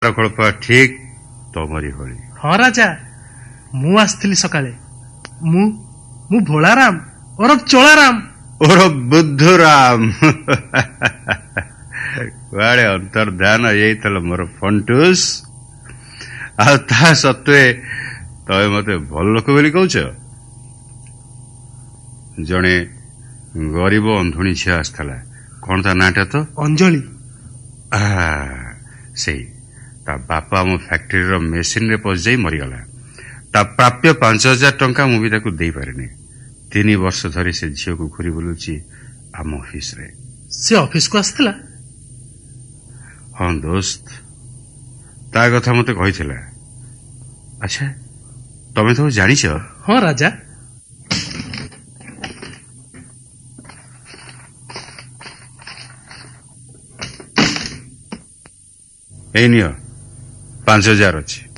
ଖୋଳପା ଠିକ ତମରି ଭଳି। ହଁ ରାଜା, ମୁଁ ଆସିଥିଲି ସକାଳେ। ମୁଁ ଭୋଳାରାମ ଓରଫ ଚୋଳାରାମ ଓର ବୁଦ୍ଧୁରାମ। କୁଆଡେ ଅନ୍ତର୍ଧାନ ହେଇଯାଇଥିଲା ମୋର ଫଣ୍ଟୁସ। ଆଉ ତା ସତ୍ତ୍ୱେ ତମେ ମତେ ଭଲ ଲୋକ ବୋଲି କହୁଛ? ଜଣେ ଗରିବ ଅନ୍ଧୁଣୀ ଝିଅ ଆସିଥିଲା। କଣ ତା ନାଁଟା ତ? ଅଞ୍ଜଳି। ସେଇ ତା ବାପା ଆମ ଫ୍ୟାକ୍ଟ୍ରିର ମେସିନରେ ପଶିଯାଇ ମରିଗଲା। ତା ପ୍ରାପ୍ୟ 5,000 ଟଙ୍କା ମୁଁ ବି ତାକୁ ଦେଇପାରିନି। 3 ବର୍ଷ ଧରି ସେ ଝିଅକୁ ଘୁରି ବୁଲୁଛି ଆମ ଅଫିସରେ। ସେ ଅଫିସକୁ ଆସିଥିଲା? ହଁ ଦୋସ୍ତ, ତା କଥା ମତେ କହିଥିଲା। ଆଚ୍ଛା, ତମେ ତ ଜାଣିଛ? ହଁ ରାଜା। ଏଇ ନିଅ, 5,000 ଅଛି।